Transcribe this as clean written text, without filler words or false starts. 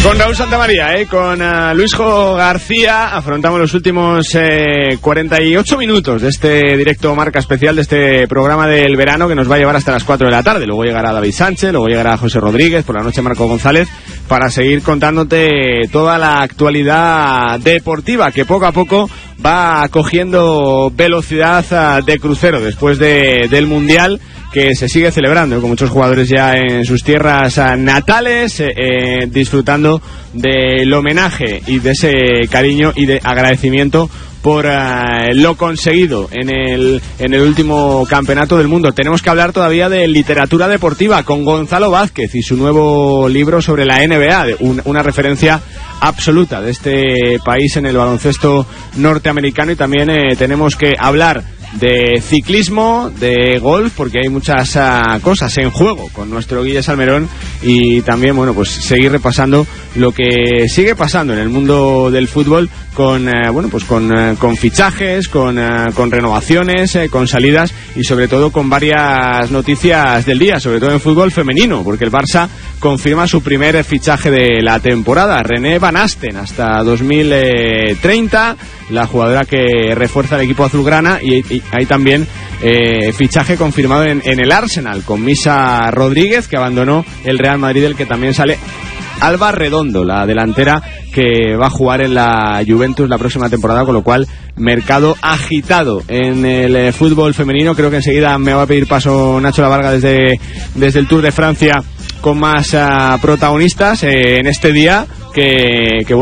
Con Raúl Santamaría, con Luisjo García afrontamos los últimos 48 minutos de este directo marca especial, de este programa del verano que nos va a llevar hasta las 4 de la tarde. Luego llegará David Sánchez, luego llegará José Rodríguez, por la noche Marco González, para seguir contándote toda la actualidad deportiva que poco a poco va cogiendo velocidad de crucero después del Mundial, que se sigue celebrando con muchos jugadores ya en sus tierras natales, disfrutando del homenaje y de ese cariño y de agradecimiento por lo conseguido en el último campeonato del mundo. Tenemos que hablar todavía de literatura deportiva con Gonzalo Vázquez y su nuevo libro sobre la NBA, una referencia absoluta de este país en el baloncesto norteamericano. Y también tenemos que hablar de ciclismo, de golf, porque hay muchas cosas en juego con nuestro Guille Salmerón, y también, bueno, pues seguir repasando lo que sigue pasando en el mundo del fútbol con con fichajes, con renovaciones, con salidas y sobre todo con varias noticias del día, sobre todo en fútbol femenino, porque el Barça confirma su primer fichaje de la temporada, René Van Asten, hasta 2030, la jugadora que refuerza el equipo azulgrana, y hay también fichaje confirmado en el Arsenal con Misa Rodríguez, que abandonó el Real Madrid, del que también sale Alba Redondo, la delantera que va a jugar en la Juventus la próxima temporada, con lo cual mercado agitado en el fútbol femenino. Creo que enseguida me va a pedir paso Nacho Lavarga desde el Tour de Francia con más protagonistas en este día que